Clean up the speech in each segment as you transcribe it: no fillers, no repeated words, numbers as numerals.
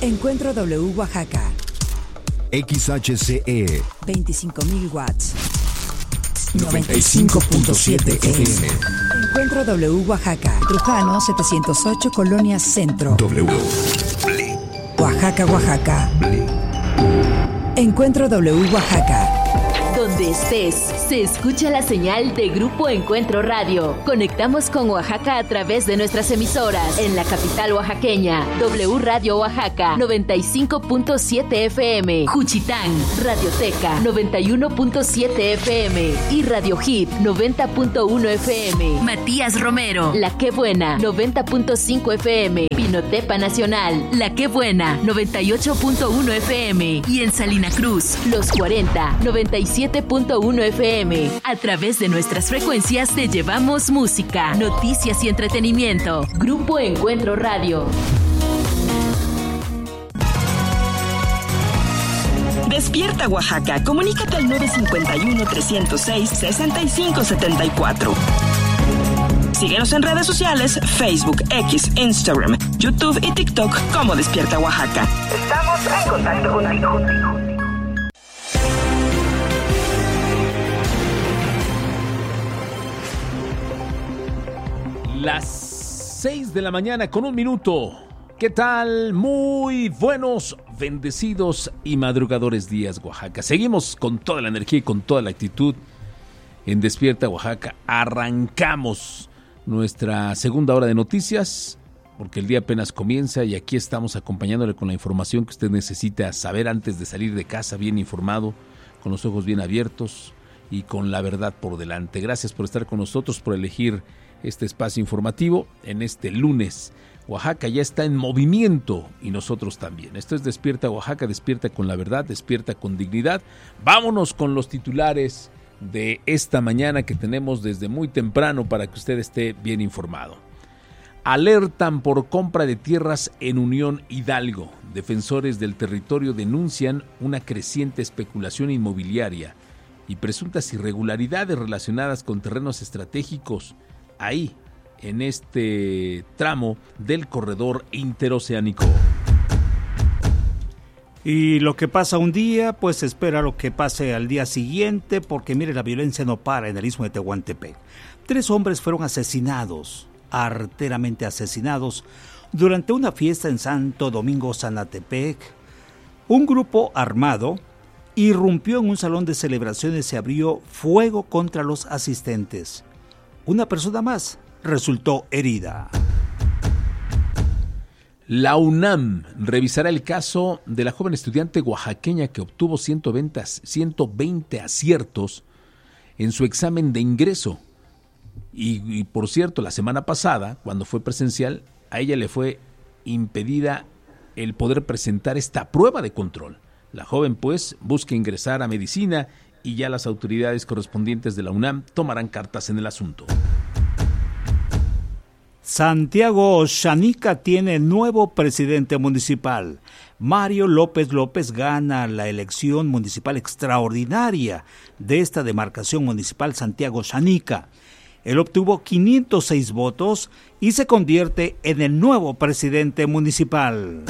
Encuentro W Oaxaca. XHCE 25,000 watts. 95.7 FM. Encuentro W Oaxaca. Trujano 708, Colonia Centro. W. Oaxaca, Oaxaca. Encuentro W Oaxaca. Donde estés, se escucha la señal de Grupo Encuentro Radio. Conectamos con Oaxaca a través de nuestras emisoras. En la capital oaxaqueña, W Radio Oaxaca, 95.7 FM. Juchitán, Radioteca, 91.7 FM. Y Radio Hit, 90.1 FM. Matías Romero, La Qué Buena, 90.5 FM. Pinotepa Nacional, La Qué Buena, 98.1 FM. Y en Salina Cruz, Los 40, 97.1 FM. A través de nuestras frecuencias te llevamos música, noticias y entretenimiento. Grupo Encuentro Radio. Despierta Oaxaca. Comunícate al 951-306-6574. Síguenos en redes sociales, Facebook, X, Instagram, YouTube y TikTok como Despierta Oaxaca. Estamos en contacto contigo. Las 6 de la mañana con 1 minuto. ¿Qué tal? Muy buenos, bendecidos y madrugadores días, Oaxaca. Seguimos con toda la energía y con toda la actitud en Despierta Oaxaca. Arrancamos nuestra segunda hora de noticias porque el día apenas comienza y aquí estamos acompañándole con la información que usted necesita saber antes de salir de casa, bien informado, con los ojos bien abiertos y con la verdad por delante. Gracias por estar con nosotros, por elegir este espacio informativo en este lunes. Oaxaca ya está en movimiento y nosotros también. Esto es Despierta Oaxaca, despierta con la verdad, despierta con dignidad. Vámonos con los titulares de esta mañana que tenemos desde muy temprano para que usted esté bien informado. Alertan por compra de tierras en Unión Hidalgo. Defensores del territorio denuncian una creciente especulación inmobiliaria y presuntas irregularidades relacionadas con terrenos estratégicos ahí, en este tramo del corredor interoceánico. Y lo que pasa un día, pues se espera lo que pase al día siguiente, porque mire, la violencia no para en el istmo de Tehuantepec. 3 hombres fueron asesinados, arteramente asesinados, durante una fiesta en Santo Domingo, Zanatepec. Un grupo armado irrumpió en un salón de celebraciones y abrió fuego contra los asistentes. Una persona más resultó herida. La UNAM revisará el caso de la joven estudiante oaxaqueña que obtuvo 120 aciertos en su examen de ingreso. Y por cierto, la semana pasada, cuando fue presencial, a ella le fue impedida el poder presentar esta prueba de control. La joven, pues, busca ingresar a medicina y ya las autoridades correspondientes de la UNAM tomarán cartas en el asunto. Santiago Xanica tiene nuevo presidente municipal. Mario López López gana la elección municipal extraordinaria de esta demarcación municipal Santiago Xanica. Él obtuvo 506 votos y se convierte en el nuevo presidente municipal.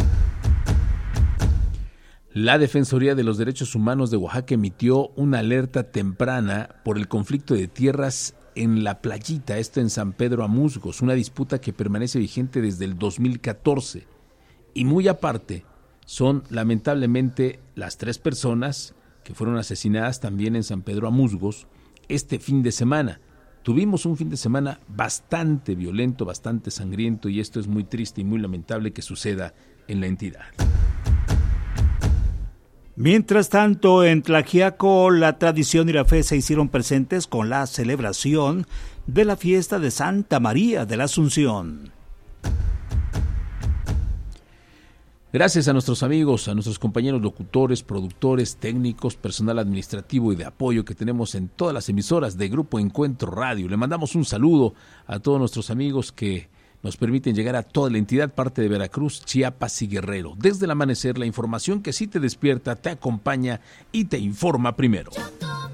La Defensoría de los Derechos Humanos de Oaxaca emitió una alerta temprana por el conflicto de tierras en La Playita, esto en San Pedro Amusgos, una disputa que permanece vigente desde el 2014. Y muy aparte, son lamentablemente las 3 personas que fueron asesinadas también en San Pedro Amusgos este fin de semana. Tuvimos un fin de semana bastante violento, bastante sangriento, y esto es muy triste y muy lamentable que suceda en la entidad. Mientras tanto, en Tlaxiaco, la tradición y la fe se hicieron presentes con la celebración de la fiesta de Santa María de la Asunción. Gracias a nuestros amigos, a nuestros compañeros locutores, productores, técnicos, personal administrativo y de apoyo que tenemos en todas las emisoras de Grupo Encuentro Radio. Le mandamos un saludo a todos nuestros amigos que nos permiten llegar a toda la entidad, parte de Veracruz, Chiapas y Guerrero. Desde el amanecer, la información que sí te despierta, te acompaña y te informa primero.